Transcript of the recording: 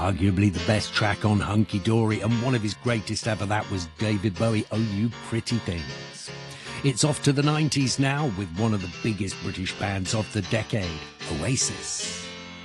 Arguably the best track on Hunky Dory, and one of his greatest ever, that was David Bowie, Oh You Pretty Things. It's off to the 90s now with one of the biggest British bands of the decade, Oasis.